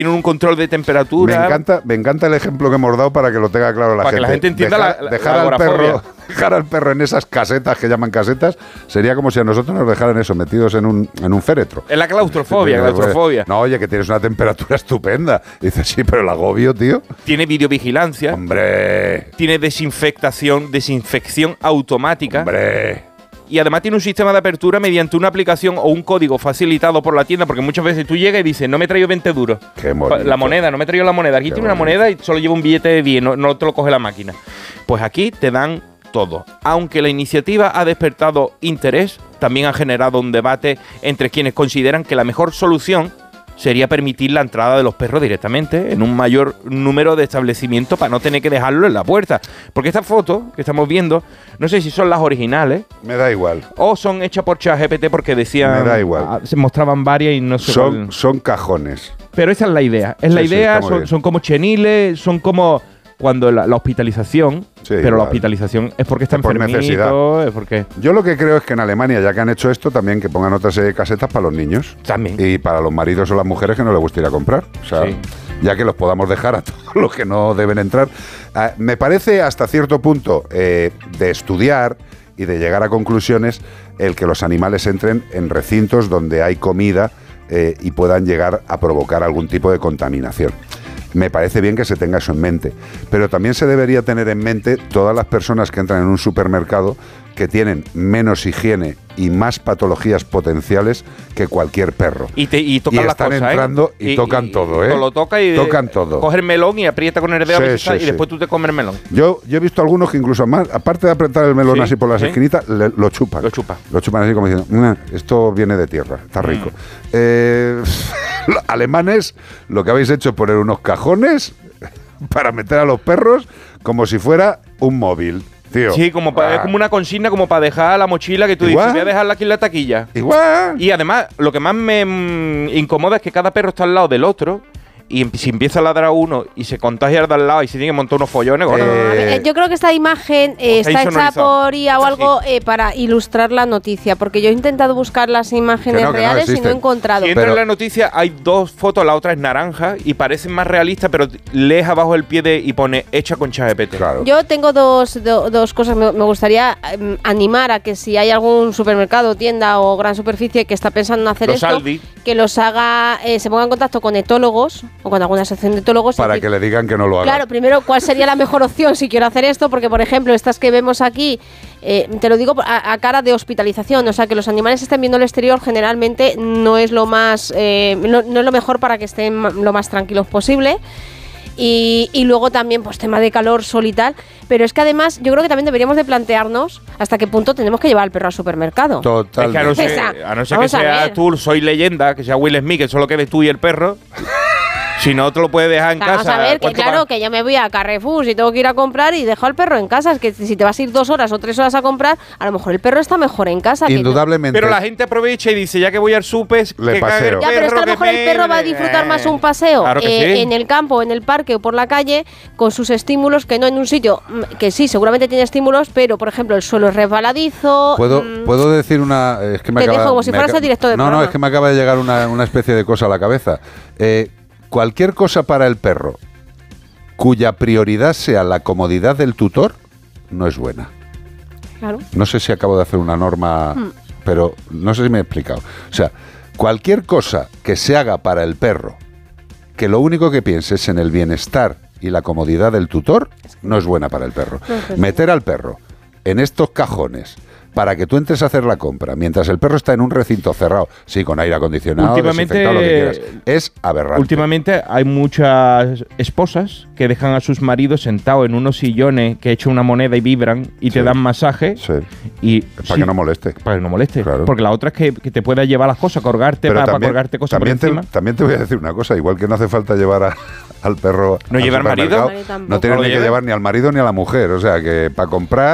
tienen un control de temperatura. Me encanta el ejemplo que hemos dado para que lo tenga claro la gente. Para que la gente entienda dejar al perro en esas casetas que llaman casetas sería como si a nosotros nos dejaran eso, metidos en un féretro. Es la claustrofobia. No, oye, que tienes una temperatura estupenda. Y dices, sí, pero el agobio, tío. Tiene videovigilancia. ¡Hombre! Tiene desinfección automática. ¡Hombre! Y además tiene un sistema de apertura mediante una aplicación o un código facilitado por la tienda, porque muchas veces tú llegas y dices, no me he traído 20 duros. Qué bonito. La moneda, no me he traído la moneda. Aquí tiene una moneda y solo lleva un billete de 10, no te lo coge la máquina. Pues aquí te dan todo. Aunque la iniciativa ha despertado interés, también ha generado un debate entre quienes consideran que la mejor solución sería permitir la entrada de los perros directamente en un mayor número de establecimientos para no tener que dejarlo en la puerta. Porque estas fotos que estamos viendo, no sé si son las originales. Me da igual. O son hechas por ChatGPT porque decían... Me da igual. Se mostraban varias y no sé son cajones. Pero esa es la idea. Son como cheniles, son como... Cuando la hospitalización, pero la hospitalización es porque está enfermito, necesidad. Es porque... Yo lo que creo es que en Alemania, ya que han hecho esto, también que pongan otras casetas para los niños. También. Y para los maridos o las mujeres que no les gusta ir a comprar. O sea, ya que los podamos dejar a todos los que no deben entrar. Me parece hasta cierto punto de estudiar y de llegar a conclusiones el que los animales entren en recintos donde hay comida y puedan llegar a provocar algún tipo de contaminación. Me parece bien que se tenga eso en mente, pero también se debería tener en mente todas las personas que entran en un supermercado que tienen menos higiene y más patologías potenciales que cualquier perro. Y tocan las cosas, entrando y tocan todo, ¿eh? Lo toca y tocan todo. Coge el melón y aprieta con el dedo y después tú te comes el melón. Yo he visto algunos que incluso más, aparte de apretar el melón así por las esquinitas, lo chupan. Lo chupan así como diciendo, esto viene de tierra, está rico. Alemanes, lo que habéis hecho es poner unos cajones para meter a los perros como si fuera un móvil. Tío. Sí, es como una consigna como para dejar la mochila que tú dices, voy a dejarla aquí en la taquilla. Igual. Y además, lo que más me incomoda es que cada perro está al lado del otro. Y si empieza a ladrar uno y se contagia al de al lado y se tiene que montar unos follones. Yo creo que esta imagen está hecha por IA o algo para ilustrar la noticia, porque yo he intentado buscar las imágenes reales y no he encontrado. Si entra en la noticia, hay dos fotos, la otra es naranja y parecen más realistas, pero lees abajo el pie y pone hecha con ChatGPT. Claro. Yo tengo dos cosas. Me gustaría animar a que si hay algún supermercado, tienda o gran superficie que está pensando en hacer esto, Aldi, que los haga, se ponga en contacto con etólogos o con alguna asociación de etólogos. Para que le digan que no lo haga. Claro, primero, ¿cuál sería la mejor opción si quiero hacer esto? Porque, por ejemplo, estas que vemos aquí, te lo digo a cara de hospitalización, o sea, que los animales estén viendo el exterior generalmente no es lo más, no es lo mejor para que estén lo más tranquilos posible. Y luego también, pues, tema de calor, sol y tal. Pero es que además, yo creo que también deberíamos de plantearnos hasta qué punto tenemos que llevar al perro al supermercado. Total. Es que a no ser que sea tú, Soy Leyenda, que sea Will Smith, que solo quedes tú y el perro. Si no, te lo puedes dejar en casa. Vamos a ver, que claro, que yo me voy a Carrefour y tengo que ir a comprar y dejo al perro en casa. Es que si te vas a ir 2 horas o 3 horas a comprar, a lo mejor el perro está mejor en casa. Indudablemente. Pero la gente aprovecha y dice, ya que voy al súper, le paseo. Ya, pero es que a lo mejor el perro va a disfrutar más un paseo en el campo, en el parque o por la calle, con sus estímulos, que no en un sitio que sí, seguramente tiene estímulos, pero por ejemplo el suelo es resbaladizo. ¿Puedo decir una...? Es que me te dejo como si fueras el director del programa. No, es que me acaba de llegar una especie de cosa a la cabeza. Cualquier cosa para el perro cuya prioridad sea la comodidad del tutor no es buena. Claro. No sé si acabo de hacer una norma, pero no sé si me he explicado. O sea, cualquier cosa que se haga para el perro, que lo único que piense es en el bienestar y la comodidad del tutor, no es buena para el perro. Meter al perro en estos cajones para que tú entres a hacer la compra mientras el perro está en un recinto cerrado, sí, con aire acondicionado, desinfectado, lo que quieras, es aberrante. Últimamente hay muchas esposas que dejan a sus maridos sentados en unos sillones que echan una moneda y vibran y te dan masaje. Sí. Y para que no moleste. Para que no moleste. Claro. Porque la otra es que te pueda llevar las cosas, colgarte para colgarte cosas por encima. También te voy a decir una cosa, igual que no hace falta llevar al perro ¿No llevar marido? No tiene ni que llevar ni al marido ni a la mujer, o sea que para comprar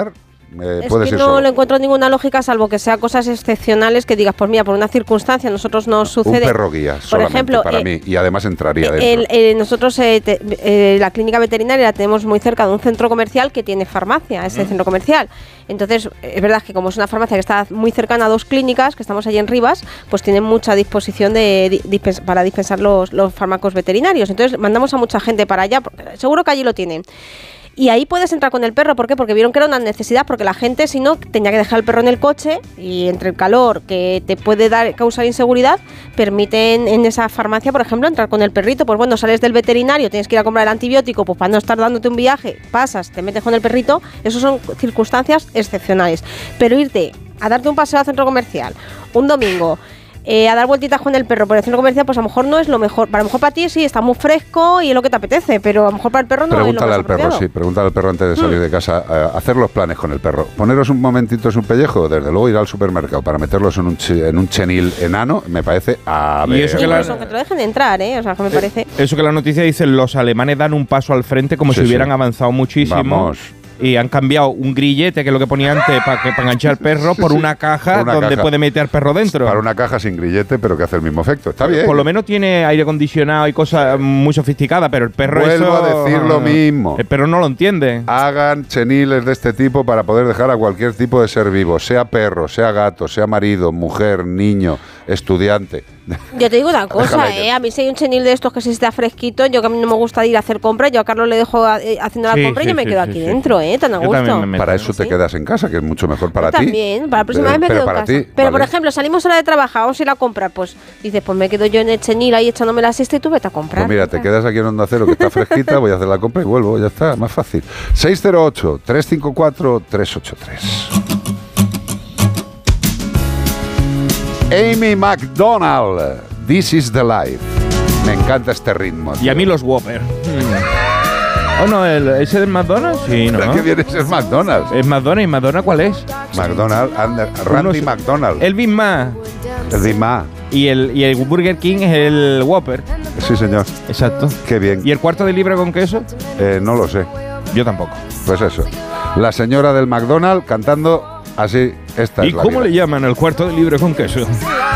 puede ser no solo. le encuentro ninguna lógica, salvo que sea cosas excepcionales que digas, pues mira, por una circunstancia nosotros nos sucede. Un perro guía, por solamente, ejemplo, para mí, y además entraría dentro. Nosotros la clínica veterinaria la tenemos muy cerca de un centro comercial que tiene farmacia, ese centro comercial. Entonces, es verdad que como es una farmacia que está muy cercana a 2 clínicas, que estamos allí en Rivas, pues tienen mucha disposición para dispensar los fármacos veterinarios. Entonces, mandamos a mucha gente para allá, porque seguro que allí lo tienen. Y ahí puedes entrar con el perro, ¿por qué? Porque vieron que era una necesidad, porque la gente, si no, tenía que dejar el perro en el coche y entre el calor que te puede causar inseguridad, permiten en esa farmacia, por ejemplo, entrar con el perrito. Pues bueno, sales del veterinario, tienes que ir a comprar el antibiótico, pues para no estar dándote un viaje, pasas, te metes con el perrito, eso son circunstancias excepcionales. Pero irte a darte un paseo al centro comercial un domingo, a dar vueltitas con el perro por el centro comercial, pues a lo mejor no es lo mejor. A lo mejor para ti sí, está muy fresco y es lo que te apetece, pero a lo mejor para el perro no es lo más apropiado. Pregúntale al perro antes de salir de casa, hacer los planes con el perro. Poneros un momentito en un pellejo, desde luego ir al supermercado para meterlos en un chenil enano, me parece a ver. Y eso que incluso que te lo dejen entrar, o sea, que me parece. Eso que la noticia dice, los alemanes dan un paso al frente como si hubieran avanzado muchísimo. Vamos. Y han cambiado un grillete, que es lo que ponía antes, para enganchar al perro, por una caja donde puede meter al perro dentro. Para una caja sin grillete, pero que hace el mismo efecto. Está bien. Por lo menos tiene aire acondicionado y cosas muy sofisticadas, pero el perro Vuelvo a decir lo mismo. El perro no lo entiende. Hagan cheniles de este tipo para poder dejar a cualquier tipo de ser vivo, sea perro, sea gato, sea marido, mujer, niño, estudiante. Yo te digo una cosa, a mí si hay un chenil de estos que si está fresquito, yo que a mí no me gusta ir a hacer compras, yo a Carlos le dejo haciendo la compra y yo me quedo aquí dentro, tan a gusto. Para eso te quedas en casa, que es mucho mejor para ti. También, para la próxima vez me quedo en casa. Pero por ejemplo, salimos a hora de trabajar, vamos a ir a comprar, pues dices, pues me quedo yo en el chenil ahí echándome la siesta y tú vete a comprar. Pues mira, te quedas aquí en Onda Cero, que está fresquita, voy a hacer la compra y vuelvo, ya está, más fácil. 608-354-383. Amy McDonald, This is the Life. Me encanta este ritmo. Y a mí los Whopper. ¿O no? ¿Ese del McDonald's? Sí, ¿no? ¿Qué viene ese es McDonald's? ¿Es McDonald's? ¿Y McDonald's cuál es? McDonald's, Randy McDonald. El Big Mac. El Big Mac. Y el Burger King es el Whopper. Sí, señor. Exacto. Qué bien. ¿Y el cuarto de libra con queso? No lo sé. Yo tampoco. Pues eso. La señora del McDonald's cantando así. Esta ¿Y es la cómo vida. le llaman el cuarto de libra con queso?